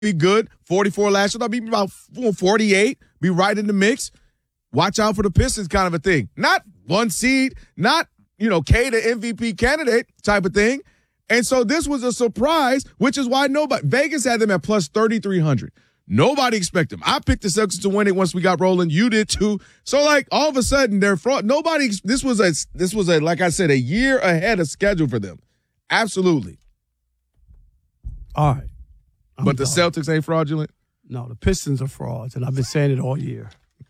be good. 44 last year. They'll be about 48, be right in the mix. Watch out for the Pistons kind of a thing. Not one seed, not, K the MVP candidate type of thing. And so this was a surprise, which is why Vegas had them at plus 3,300. Nobody expected them. I picked the Celtics to win it once we got rolling. You did too. So all of a sudden they're fraud. This was a like I said, a year ahead of schedule for them. Absolutely. All right. But the Celtics ain't fraudulent? No, the Pistons are frauds, and I've been saying it all year.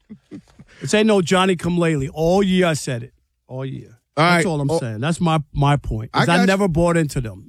This ain't no Johnny come lately. All year I said it. All year. That's all I'm saying. That's my point. Because I never bought into them.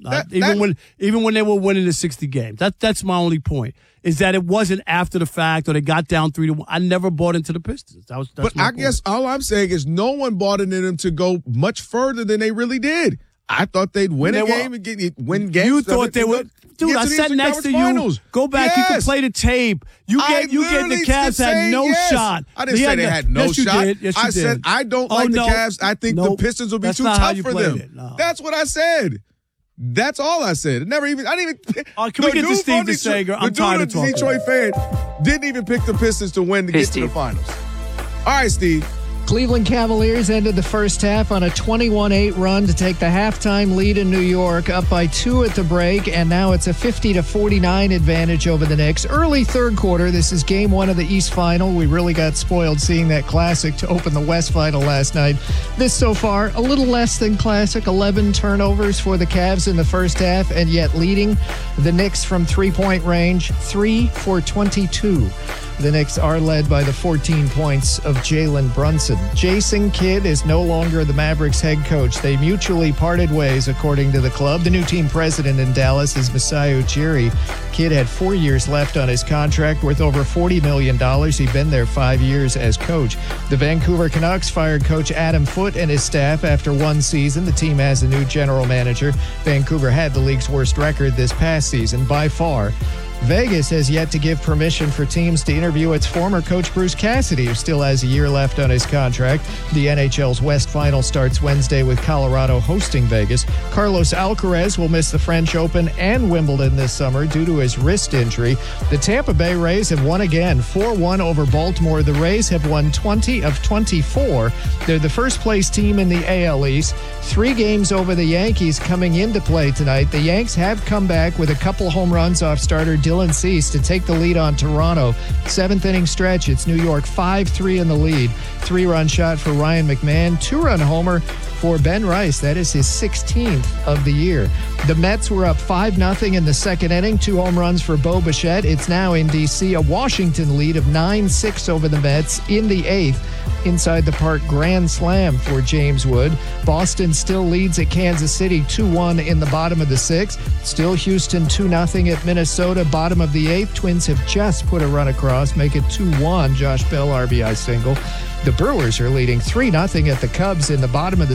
Even when they were winning the 60 games. That's my only point. Is that it wasn't after the fact or they got down 3-1. I never bought into the Pistons. But I guess all I'm saying is no one bought into them to go much further than they really did. I thought they'd win a game and win games. You thought they would. Dude, I sat next to you. Finals. Go back. Yes. You can play the tape. You get the Cavs had no shot. I didn't say they had no shot. Yes, you did. I said I don't like the Cavs. I think the Pistons will be too tough for them. No. That's what I said. That's all I said. I didn't even. Can we get to Steve DeSager? I'm tired of talking. The Detroit fan didn't even pick the Pistons to win to get to the finals. All right, Steve. Cleveland Cavaliers ended the first half on a 21-8 run to take the halftime lead in New York, up by 2 at the break, and now it's a 50-49 advantage over the Knicks. Early third quarter, this is game 1 of the East Final. We really got spoiled seeing that classic to open the West Final last night. This so far, a little less than classic, 11 turnovers for the Cavs in the first half, and yet leading the Knicks from three-point range, 3 for 22. The Knicks are led by the 14 points of Jalen Brunson. Jason Kidd is no longer the Mavericks head coach. They mutually parted ways, according to the club. The new team president in Dallas is Masai Ujiri. Kidd had 4 years left on his contract, worth over $40 million. He'd been there 5 years as coach. The Vancouver Canucks fired coach Adam Foote and his staff after one season. The team has a new general manager. Vancouver had the league's worst record this past season by far. Vegas has yet to give permission for teams to interview its former coach Bruce Cassidy, who still has a year left on his contract. The NHL's West Final starts Wednesday with Colorado hosting Vegas. Carlos Alcaraz will miss the French Open and Wimbledon this summer due to his wrist injury. The Tampa Bay Rays have won again, 4-1 over Baltimore. The Rays have won 20 of 24. They're the first-place team in the AL East. 3 games over the Yankees coming into play tonight. The Yanks have come back with a couple home runs off starter Dylan Cease to take the lead on Toronto. 7th inning stretch. It's New York 5-3 in the lead. 3-run shot for Ryan McMahon. 2-run homer for Ben Rice. That is his 16th of the year. The Mets were up 5-0 in the second inning. 2 home runs for Bo Bichette. It's now in D.C. a Washington lead of 9-6 over the Mets in the 8th. Inside the park grand slam for James Wood. Boston still leads at Kansas City 2-1 in the bottom of the 6th. Still Houston 2-0 at Minnesota, bottom of the 8th. Twins have just put a run across, make it 2-1. Josh Bell RBI single. The Brewers are leading 3-0 at the Cubs in the bottom of the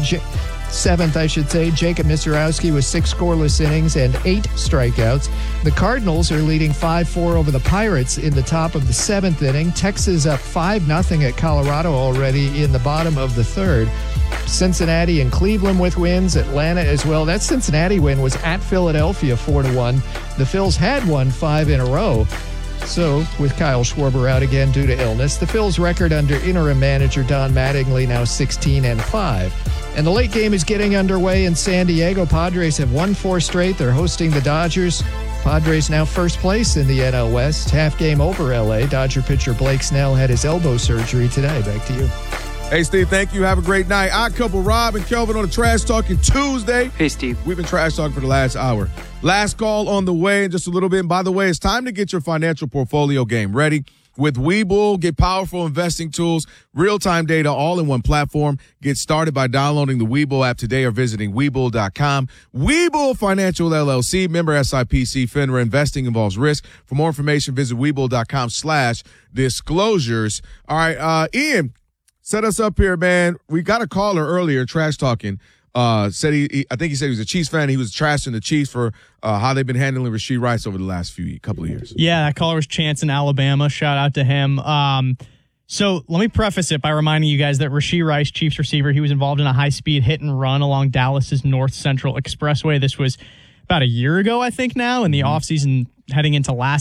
7th, I should say. Jacob Misiorowski with 6 scoreless innings and 8 strikeouts. The Cardinals are leading 5-4 over the Pirates in the top of the 7th inning. Texas up 5-0 at Colorado already in the bottom of the 3rd. Cincinnati and Cleveland with wins. Atlanta as well. That Cincinnati win was at Philadelphia 4-1. The Phils had won 5 in a row. So, with Kyle Schwarber out again due to illness, the Phils' record under interim manager Don Mattingly now 16-5. And the late game is getting underway in San Diego. Padres have won 4 straight. They're hosting the Dodgers. Padres now first place in the NL West. Half game over LA. Dodger pitcher Blake Snell had his elbow surgery today. Back to you. Hey, Steve, thank you. Have a great night. Odd Couple Rob and Kelvin on the Trash Talking Tuesday. Hey, Steve. We've been trash talking for the last hour. Last call on the way in just a little bit. And by the way, it's time to get your financial portfolio game ready. With Webull, get powerful investing tools, real-time data, all in one platform. Get started by downloading the Webull app today or visiting Webull.com. Webull Financial LLC, member SIPC, FINRA. Investing involves risk. For more information, visit Webull.com/disclosures. All right, Ian, set us up here, man. We got a caller earlier, trash talking. Said I think he said he was a Chiefs fan. He was trashing the Chiefs for how they've been handling Rashee Rice over the last couple of years. Yeah, that caller was Chance in Alabama. Shout out to him. So let me preface it by reminding you guys that Rashee Rice, Chiefs receiver, he was involved in a high-speed hit and run along Dallas's North Central Expressway. This was about a year ago, I think now, in the offseason heading into last